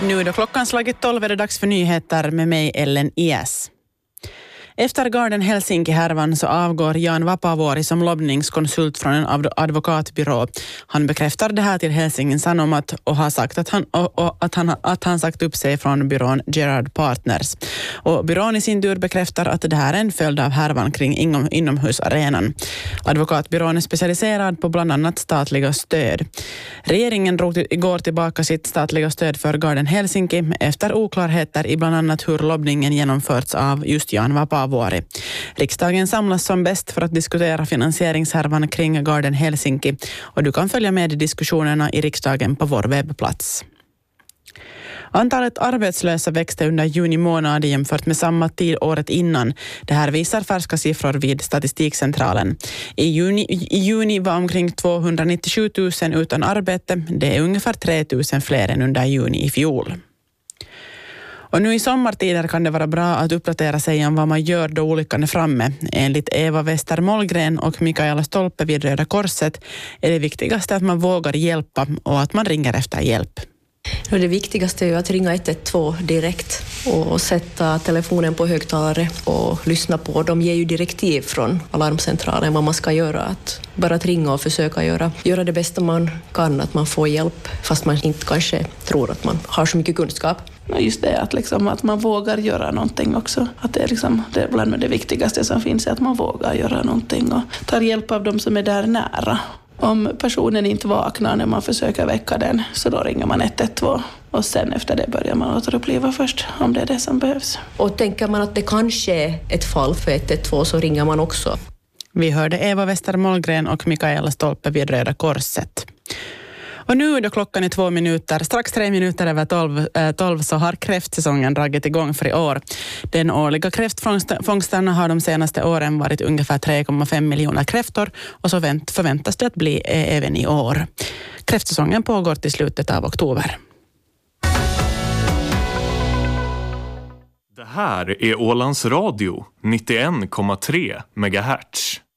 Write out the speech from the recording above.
Nu då klockan slagit 12 är det dags för nyheter med mig Ellen IS. Efter Garden Helsinki-härvan så avgår Jan Vapaavuori som lobbningskonsult från en advokatbyrå. Han bekräftar det här till Helsingin Sanomat och har sagt att han sagt upp sig från byrån Gerard Partners. Och byrån i sin tur bekräftar att det här är en följd av härvan kring inomhusarenan. Advokatbyrån är specialiserad på bland annat statliga stöd. Regeringen drog igår tillbaka sitt statliga stöd för Garden Helsinki efter oklarheter i bland annat hur lobbningen genomförts av just Jan Vapaavuori. Riksdagen samlas som bäst för att diskutera finansieringshärvan kring Garden Helsinki och du kan följa med i diskussionerna i riksdagen på vår webbplats. Antalet arbetslösa växte under juni månad jämfört med samma tid året innan. Det här visar färska siffror vid Statistikcentralen. I juni var omkring 297 000 utan arbete. Det är ungefär 3 000 fler än under juni i fjol. Och nu i sommartider kan det vara bra att uppdatera sig om vad man gör då olyckan är framme. Enligt Eva Wester Mollgren och Mikaela Stolpe vid Röda Korset är det viktigaste att man vågar hjälpa och att man ringer efter hjälp. Det viktigaste är ju att ringa 112 direkt och sätta telefonen på högtalare och lyssna på. De ger ju direktiv från alarmcentralen vad man ska göra. Att bara att ringa och försöka göra det bästa man kan, att man får hjälp fast man inte kanske tror att man har så mycket kunskap. Just det att man vågar göra någonting också. Att det är bland det viktigaste som finns är att man vågar göra någonting och tar hjälp av dem som är där nära. Om personen inte vaknar när man försöker väcka den så då ringer man 112 och sen efter det börjar man återuppliva först om det är det som behövs. Och tänker man att det kanske är ett fall för 112 så ringer man också. Vi hörde Eva Wester Mollgren och Mikaela Stolpe vid Röda Korset. Och nu då klockan är 2 minuter, strax 3 minuter över 12 så har kräftsäsongen dragit igång för i år. Den årliga kräftfångsten har de senaste åren varit ungefär 3,5 miljoner kräftor och så förväntas det att bli även i år. Kräftsäsongen pågår till slutet av oktober. Det här är Ålands Radio 91,3 megahertz.